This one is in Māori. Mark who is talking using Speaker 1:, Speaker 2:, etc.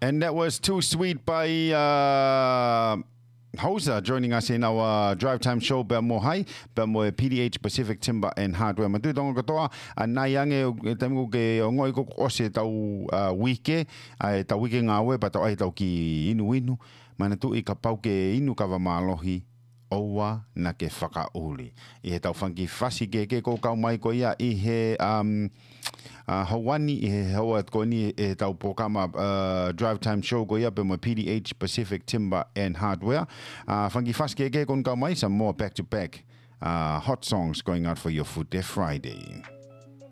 Speaker 1: And that was Too Sweet by Hosa joining us in our Drive Time show Belmo Hai, Belmo PDH Pacific Timber and Hardware. Matu tonga katoa anai ange tamu ke ngoi ko ose tau wike ai tau wike ngawe pa tau ai tau ki inu mana tu I ka pau ke inu ka malohi oua na ke whakauli. I he tau whangi whasi ke ko kau mai ko ia I he Hawani I he hoa ko ni e tau pokama Drive Time show ko ia pe mo PDH Pacific Timber and Hardware. Whangi whasi ke kon kau mai some more back to back hot songs going out for your Food Day Friday.